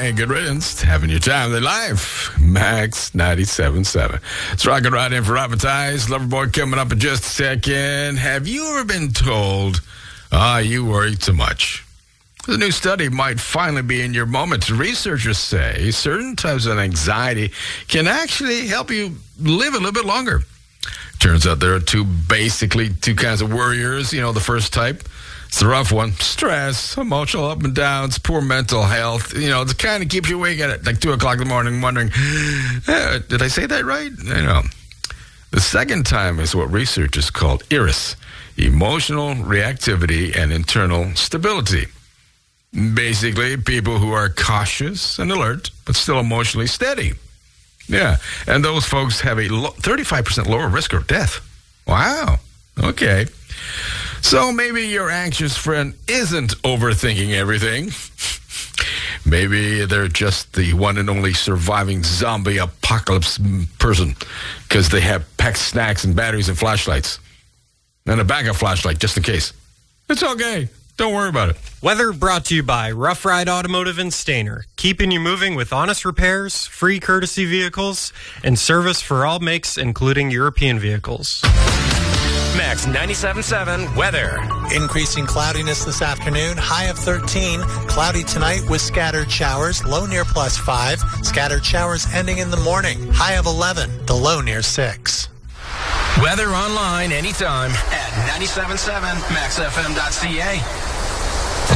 Hey, good riddance. Having your time of life. Max 97.7. It's rocking right in for Appetize. Loverboy coming up in just a second. Have you ever been told, you worry too much? The new study might finally be in your moment. Researchers say certain types of anxiety can actually help you live a little bit longer. Turns out there are two kinds of worriers. You know, the first type, it's the rough one. Stress, emotional up and downs, poor mental health. You know, it kind of keeps you awake at like 2 o'clock in the morning wondering, did I say that right? You know. The second time is what researchers call IRIS, emotional reactivity and internal stability. Basically, people who are cautious and alert, but still emotionally steady. Yeah, and those folks have a 35% lower risk of death. Wow. Okay. So maybe your anxious friend isn't overthinking everything. Maybe they're just the one and only surviving zombie apocalypse person because they have packed snacks and batteries and flashlights. And a backup flashlight just in case. It's okay. Don't worry about it. Weather brought to you by Rough Ride Automotive and Stainer. Keeping you moving with honest repairs, free courtesy vehicles, and service for all makes, including European vehicles. Max 97.7 weather. Increasing cloudiness this afternoon. High of 13. Cloudy tonight with scattered showers. Low near +5. Scattered showers ending in the morning. High of 11. The low near 6. Weather online anytime at 97.7maxfm.ca.